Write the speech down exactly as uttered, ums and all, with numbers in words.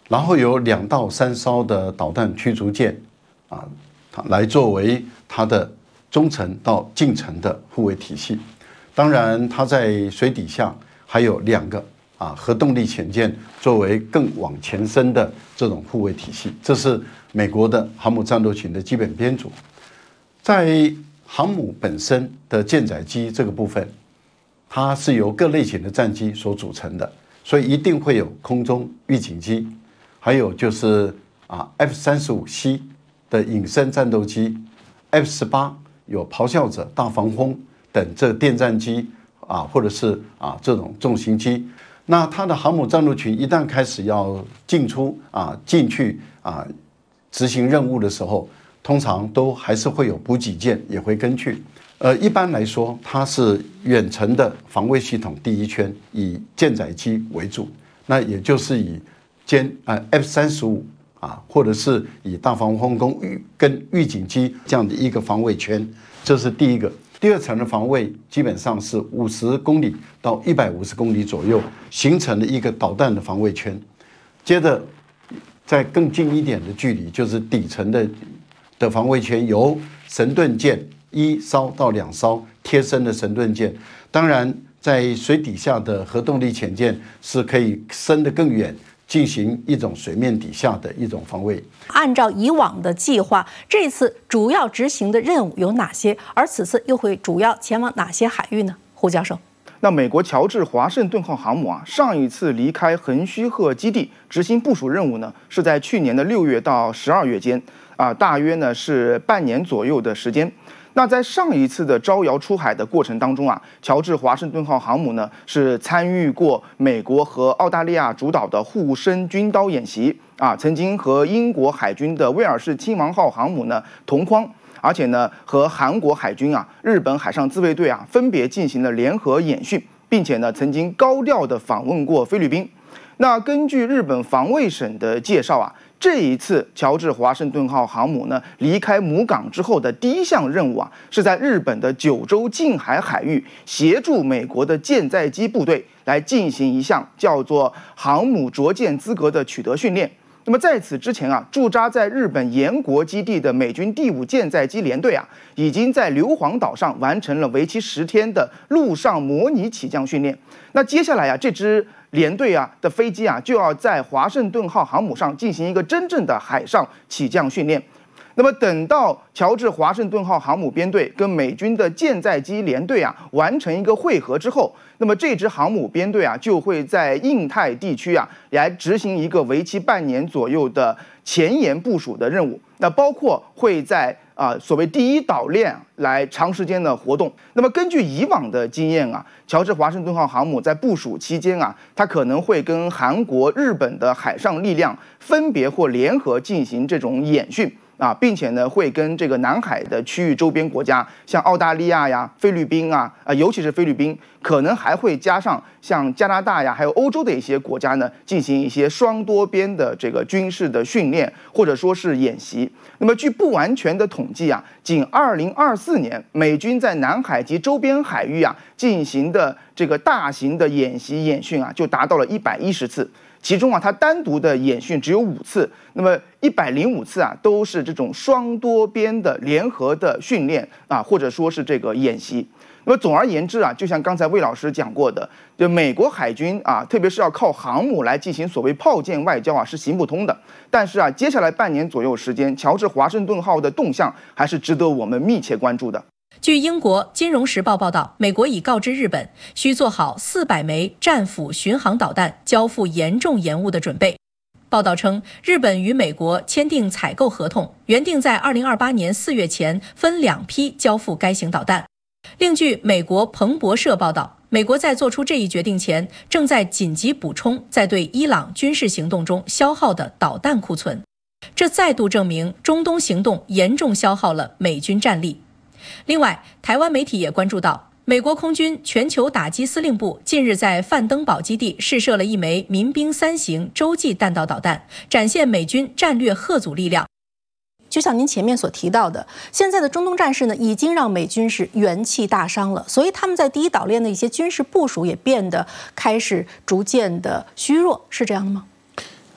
然后有两到三艘的导弹驱逐舰啊，来作为它的中程到近程的护卫体系。当然，它在水底下还有两个啊核动力潜舰作为更往前伸的这种护卫体系。这是美国的航母战斗群的基本编组。在航母本身的舰载机这个部分，它是由各类型的战机所组成的，所以一定会有空中预警机，还有就是啊 F 三十五 C 的隐身战斗机 ，F 十八有咆哮者、大黄蜂等这电战机啊，或者是啊这种重型机。那它的航母战斗群一旦开始要进出啊进去啊执行任务的时候，通常都还是会有补给舰也会跟去。呃，一般来说，它是远程的防卫系统第一圈，以舰载机为主，那也就是以歼呃 F 三十五啊，或者是以大黄蜂跟跟预警机这样的一个防卫圈，这是第一个。第二层的防卫基本上是五十公里到一百五十公里左右形成的一个导弹的防卫圈，接着在更近一点的距离，就是底层的的防卫圈由神盾舰一艘到两艘贴身的神盾舰，当然在水底下的核动力潜舰是可以伸得更远，进行一种水面底下的一种防卫。 按照以往的计划，这次主要执行的任务有哪些？而此次又会主要前往哪些海域呢？胡教授。 那美国乔治华盛顿号航母啊，上一次离开横须贺基地执行部署任务呢，是在去年的六月到十二月间啊，大约呢是半年左右的时间。那在上一次的招摇出海的过程当中啊，乔治华盛顿号航母呢是参与过美国和澳大利亚主导的护身军刀演习啊，曾经和英国海军的威尔士亲王号航母呢同框，而且呢和韩国海军啊、日本海上自卫队啊分别进行了联合演训，并且呢曾经高调的访问过菲律宾。那根据日本防卫省的介绍啊，这一次乔治华盛顿号航母呢离开母港之后的第一项任务啊，是在日本的九州近海海域协助美国的舰载机部队来进行一项叫做航母着舰资格的取得训练。那么在此之前啊，驻扎在日本岩国基地的美军第五舰载机联队啊，已经在硫磺岛上完成了为期十天的陆上模拟起降训练。那接下来啊，这支联队啊的飞机啊，就要在华盛顿号航母上进行一个真正的海上起降训练。那么等到乔治华盛顿号航母编队跟美军的舰载机联队啊完成一个会合之后，那么这支航母编队啊就会在印太地区啊来执行一个为期半年左右的前沿部署的任务。那包括会在啊、呃、所谓第一岛链来长时间的活动。那么根据以往的经验啊，乔治华盛顿号航母在部署期间啊，它可能会跟韩国、日本的海上力量分别或联合进行这种演训。啊，并且呢，会跟这个南海的区域周边国家，像澳大利亚呀、菲律宾啊，啊，尤其是菲律宾，可能还会加上像加拿大呀，还有欧洲的一些国家呢，进行一些双多边的这个军事的训练，或者说是演习。那么，据不完全的统计啊，仅二零二四年，美军在南海及周边海域啊进行的这个大型的演习演训啊，就达到了一百一十次。其中啊，它单独的演训只有五次，那么一百零五次啊，都是这种双多边的联合的训练啊，或者说是这个演习。那么总而言之啊，就像刚才魏老师讲过的，就美国海军啊，特别是要靠航母来进行所谓炮舰外交啊，是行不通的。但是啊，接下来半年左右时间，乔治华盛顿号的动向还是值得我们密切关注的。 据英国《金融时报》报道，美国已告知日本，需做好四百枚战斧巡航导弹交付严重延误的准备。报道称，日本与美国签订采购合同，原定在二零二八年四月前分两批交付该型导弹。另据美国彭博社报道，美国在做出这一决定前，正在紧急补充在对伊朗军事行动中消耗的导弹库存。这再度证明中东行动严重消耗了美军战力。另外，台湾媒体也关注到，美国空军全球打击司令部近日在范登堡基地试射了一枚民兵三型洲际弹道导弹，展现美军战略吓阻力量。就像您前面所提到的，现在的中东战事呢，已经让美军是元气大伤了，所以他们在第一岛链的一些军事部署也变得开始逐渐的虚弱，是这样的吗？